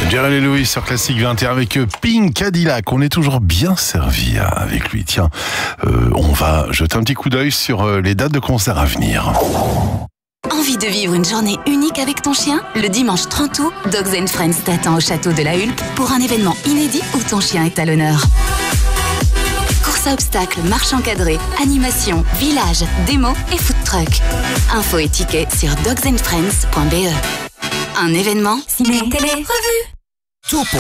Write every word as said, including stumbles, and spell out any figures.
Jerry Lee Lewis sur Classique vingt et un avec Pink Cadillac. On est toujours bien servi avec lui. Tiens, euh, on va jeter un petit coup d'œil sur les dates de concerts à venir. Envie de vivre une journée unique avec ton chien? Le dimanche trente août, Dogs and Friends t'attend au château de la Hulpe pour un événement inédit où ton chien est à l'honneur. Course à obstacles, marche encadrée, animation, village, démo et food truck. Infos et tickets sur dogs and friends point b e. Un événement ciné télé revue.